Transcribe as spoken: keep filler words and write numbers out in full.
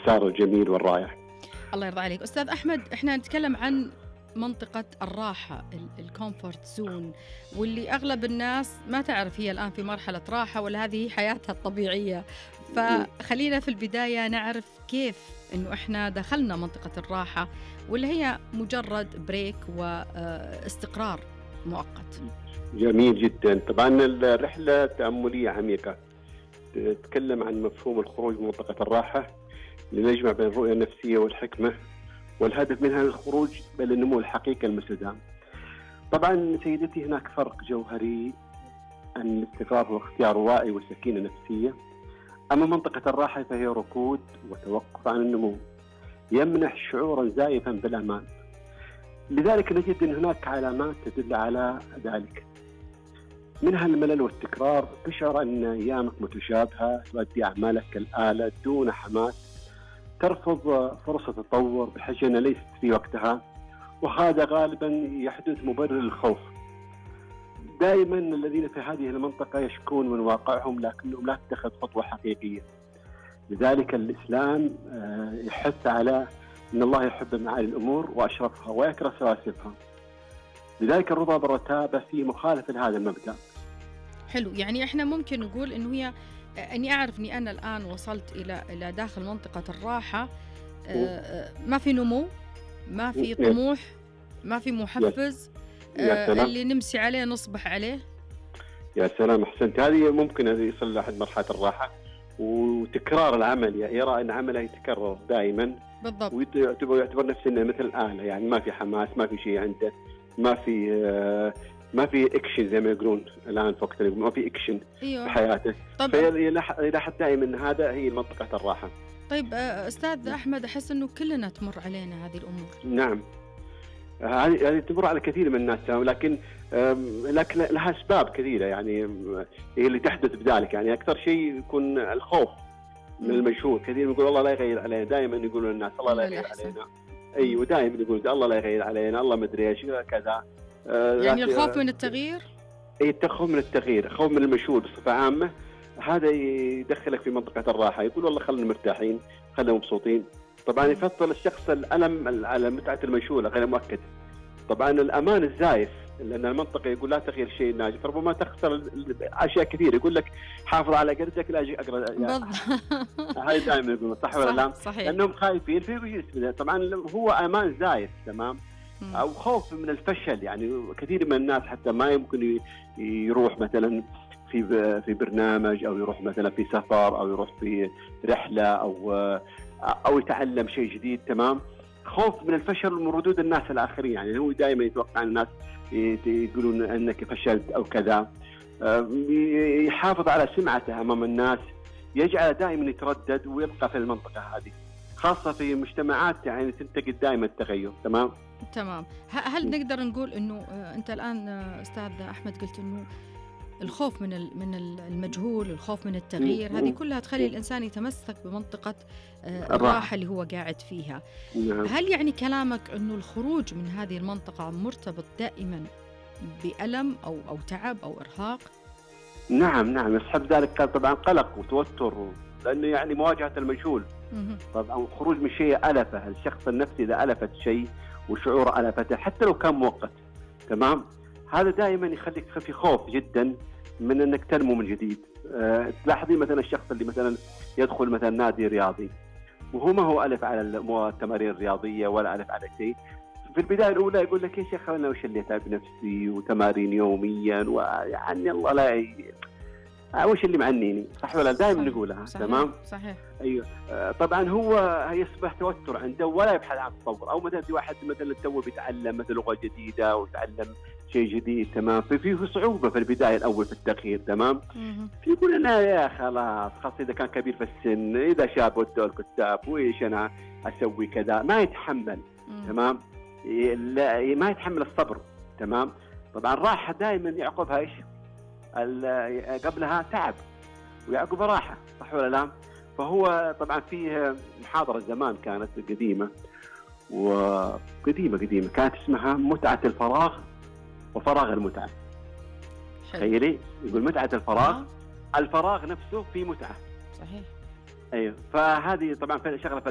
المسار الجميل والرائع. الله يرضى عليك أستاذ أحمد. إحنا نتكلم عن منطقة الراحة، الكومفورت زون، واللي أغلب الناس ما تعرف هي الآن في مرحلة راحة ولا هذه حياتها الطبيعية. فخلينا في البداية نعرف كيف إنه إحنا دخلنا منطقة الراحة، ولا هي مجرد بريك واستقرار مؤقت. جميل جدا. طبعا الرحلة تأملية عميقة تتكلم عن مفهوم الخروج من منطقة الراحة لنجمع بين الرؤية النفسية والحكمة، والهدف منها الخروج بل النمو الحقيقي المستدام. طبعا سيدتي هناك فرق جوهري أن الاستقرار هو اختيار واعي وسكينة نفسية، أما منطقة الراحة فهي ركود وتوقف عن النمو يمنح شعورا زائفا بالأمان. لذلك نجد أن هناك علامات تدل على ذلك، منها الملل والتكرار، تشعر أن أيامك متشابهة، تؤدي أعمالك كالآلة دون حماس، ترفض فرصة تطور بحيث أنها ليست في وقتها، وهذا غالبا يحدث مبرر للخوف. دائما الذين في هذه المنطقة يشكون من واقعهم لكنهم لا تتخذ خطوة حقيقية. لذلك الإسلام يحث على أن الله يحب معالي الأمور وأشرفها ويكره سواسفها، لذلك الرضا بالرتابة في مخالفة لهذا المبدأ. حلو، يعني إحنا ممكن نقول إنه هي أني أعرف أني أنا الآن وصلت إلى إلى داخل منطقة الراحة، ما في نمو، ما في طموح، ما في محفز، اللي نمسي عليه نصبح عليه. يا سلام، أحسنت. هذه ممكن هذه يصل لحد مرحلة الراحة وتكرار العمل، يرى أن عمله يتكرر دائما بالضبط، ويعتبر نفسه إنه مثل آلة، يعني ما في حماس، ما في شيء عنده، ما في ما في اكشن زي ما يقولون الان في وقتنا، ما في اكشن أيوة. في حياته. فيلاحظ دائما ان هذا هي منطقه الراحه. طيب استاذ احمد، احس انه كلنا تمر علينا هذه الامور. نعم، هذه هذه تمر على كثير من الناس، لكن لكن لها اسباب كثيره، يعني هي اللي تحدث بذلك. يعني اكثر شيء يكون الخوف من المجهول. كثير يقول الله لا يغير علينا، دائما يقولون الناس الله لا يغير علينا. ايوه، دائما يقول الله لا يغير علينا، الله ما ادري ايش كذا. يعني الخوف من التغيير؟ اي، الخوف من التغيير، خوف من المجهول بصفه عامه، هذا يدخلك في منطقه الراحه. يقول والله خلينا مرتاحين، خلينا مبسوطين. طبعا يفضل الشخص الالم على متعه المجهول غير مؤكد. طبعا الامان الزايف، لان المنطقه يقول لا تغيير شيء ناجح، ربما تخسر اشياء كثيره. يقول لك حافظ على قردك لا اجي اقرا. هاي دائما يقولون، صح ولا لا؟ صحيح. لانهم خايفين في. طبعا هو امان زايف، تمام، أو خوف من الفشل. يعني كثير من الناس حتى ما يمكن يروح مثلا في في برنامج، أو يروح مثلا في سفر، أو يروح في رحلة، أو أو يتعلم شيء جديد، تمام، خوف من الفشل ومن ردود الناس الآخرين. يعني هو دائما يتوقع الناس يقولون أنك فشلت أو كذا، يحافظ على سمعته أمام الناس، يجعل دائما يتردد ويبقى في المنطقة هذه، خاصة في مجتمعات يعني تنتقد دائما التغير. تمام تمام. هل نقدر نقول انه انت الان استاذ احمد قلت انه الخوف من من المجهول، الخوف من التغيير، هذه كلها تخلي الانسان يتمسك بمنطقه الراحه اللي هو قاعد فيها. هل يعني كلامك انه الخروج من هذه المنطقه مرتبط دائما بألم او او تعب او ارهاق؟ نعم نعم، يصحب ذلك طبعا قلق وتوتر، لانه يعني مواجهه المجهول. طبعا الخروج من شيء ألفه الشخص النفسي، اذا ألفت شيء وشعور ألفته حتى لو كان مؤقت، تمام، هذا دائما يخليك في خوف جدا من انك تنمو من جديد. أه تلاحظين مثلا الشخص اللي مثلا يدخل مثلا نادي رياضي وهو ما هو ألف على التمارين الرياضيه ولا ألف على شيء، في البدايه الاولى يقول لك يا شيخ انا وش اللي اتعب نفسي وتمارين يوميا، ويعني الله لا ي... وش اللي معنيني، صح ولا؟ دائما نقولها. صحيح. تمام صحيح. ايوه. آه طبعا هو يصبح توتر عنده ولا يبحث عن تطور. او مثلا في واحد مثلا تو بيتعلم مثلا لغه جديده ويتعلم شيء جديد، تمام، ففيه صعوبه في البدايه الاول في التغيير، تمام، يقول انا يا خلاص خاصه اذا كان كبير في السن، اذا شاب ودوا الكتاب وايش انا اسوي كذا، ما يتحمل. مم. تمام، ما يتحمل الصبر. تمام. طبعا الراحه دائما يعقبها ايش؟ قبلها تعب ويعقبها راحه، صح ولا لا؟ فهو طبعا فيه محاضره زمان كانت قديمه وقديمه قديمه كانت اسمها متعه الفراغ وفراغ المتعه. تخيلي، يقول متعه الفراغ، الفراغ نفسه فيه متعه. صحيح. ايوه، فهذه طبعا شغله